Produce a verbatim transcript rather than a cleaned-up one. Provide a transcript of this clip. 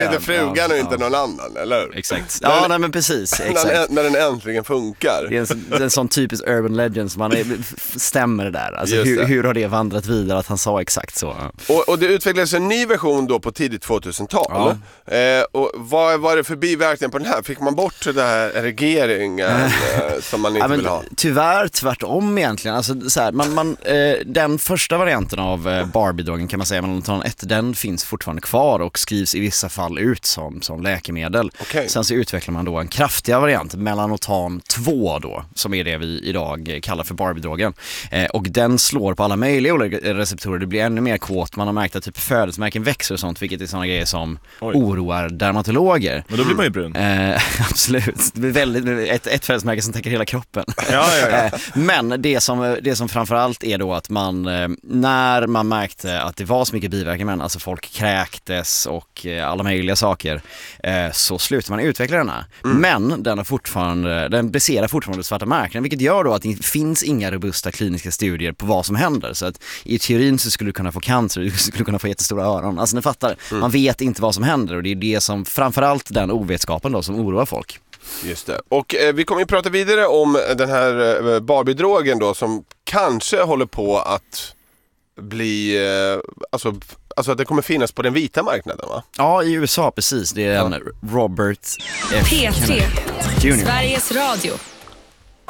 Det är frugan ja, och inte ja. någon annan, eller? Exakt. Ja, nej, men precis. Exakt. När, när den äntligen funkar. Det är en, det är en sån typisk urban legend som man är, stämmer det där. Alltså, hur, det. hur har det vandrat vidare att han sa exakt så? Och, och det utvecklades en ny version då på tidigt tvåtusental. Ja. Eh, och vad var det för biverkningar på den här? Fick man bort den här regleringen eh, som man inte ja, men, vill ha? Tyvärr tvärtom egentligen. Alltså, så här, man, man, eh, den första varianten av eh, Barbie-drogen kan man säga, melatonin ett, den finns fortfarande kvar och skrivs i vissa fall ut som, som läkemedel. Okay. Sen så utvecklar man då en kraftigare variant, melanotan två då, som är det vi idag kallar för Barbie-drogen. Eh, och den slår på alla möjliga olika receptorer. Det blir ännu mer kåt. Man har märkt att typ födelsemärken växer och sånt, vilket är sådana grejer som Oj. oroar dermatologer. Men då blir man ju brun. Eh, absolut. Det blir väldigt, ett, ett födelsemärke som täcker hela kroppen. Ja, ja, ja. eh, men det som, det som framförallt är då att man, eh, när man märkte att det var så mycket biverkningar, alltså folk kräktes och eh, alla möjliga saker, eh, så slutar man utveckla den här. Mm. Men den, har fortfarande, den baserar fortfarande svarta marknaden, vilket gör då att det finns inga robusta kliniska studier på vad som händer. Så att i teorin så skulle du kunna få cancer, du skulle kunna få jättestora öron. Alltså ni fattar, mm. man vet inte vad som händer, och det är det som, framförallt den ovetskapen då, som oroar folk. Just det. Och eh, vi kommer ju prata vidare om den här eh, Barbie-drogen då, som kanske håller på att bli, eh, alltså, alltså att det kommer finnas på den vita marknaden, va? Ja, i U S A precis. Det är en ja. Robert F. P tre, Junior Sveriges Radio.